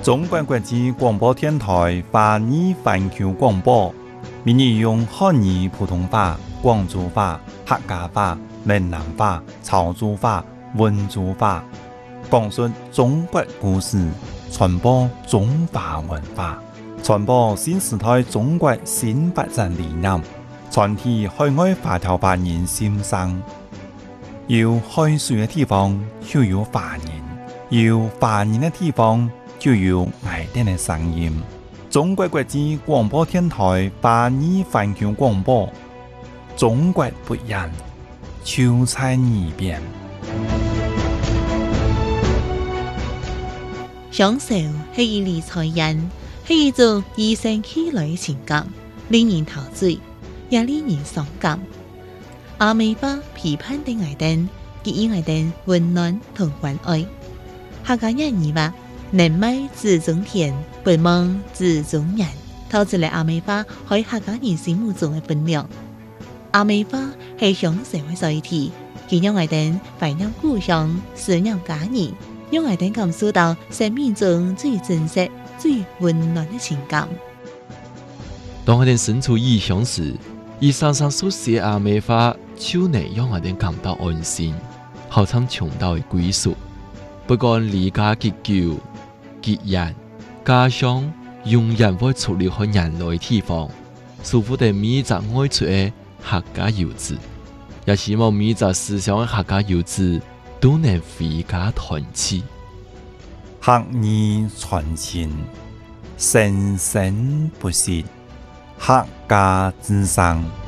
中国国际广播电台华语环球广播，闽语用汉语、普通话、广州话、客家话、闽南话、潮州话、温州话，讲述中国故事，传播中华文化，传播新时代中国新发展理念，传递海外华侨华人心声。有海水的地方就有华人，有华人的地方就有爱人的声音。中国国际广播电台华语环球广播，中国不一样，就在耳边。 享受是一理财人，是一种与生俱來嘅情感，令人陶醉，也令人傷感。阿美花批判的愛人，給予愛人溫暖同關愛。客家人語話：人美自中田，不忙自中人，透出嚟阿美花喺客家人心目中嘅分量。阿美花係享受嘅載體，佢讓愛人懷念故鄉，思念家人，讓愛人感受到生命中最真實、最溫暖嘅情感。 當我哋身處異鄉時，以常常所寫阿美花，就能讓我哋感到安心，好像尋到嘅歸屬。不管離家幾久、幾遠，家鄉永遠會出離開人類嘅地方。祝福哋每一個愛出嘅客家遊子，也希望每一個思想嘅客家遊子都能回家團聚。 客語傳情，生生不息，客家之聲。